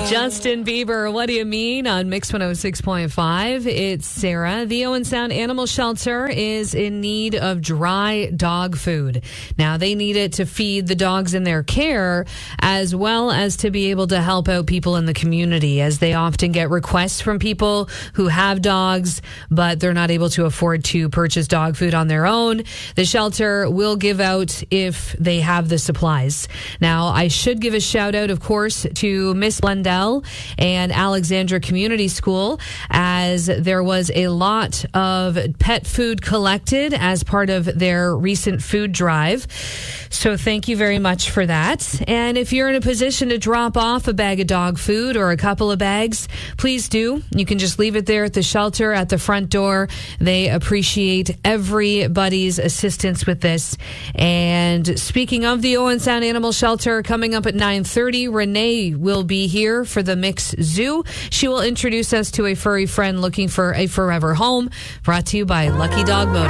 Justin Bieber, what do you mean? On Mix 106.5, it's Sarah. The Owen Sound Animal Shelter is in need of dry dog food. Now, they need it to feed the dogs in their care, as well as to be able to help out people in the community, as they often get requests from people who have dogs, but they're not able to afford to purchase dog food on their own. The shelter will give out if they have the supplies. Now, I should give a shout out, of course, to Miss Blundell and Alexandra Community School, as there was a lot of pet food collected as part of their recent food drive. So thank you very much for that. And if you're in a position to drop off a bag of dog food or a couple of bags, please do. You can just leave it there at the shelter at the front door. They appreciate everybody's assistance with this. And speaking of the Owen Sound Animal Shelter, coming up at 9:30, Renee will be here for the Mix Zoo. She will introduce us to a furry friend looking for a forever home, brought to you by Lucky Dog Motors.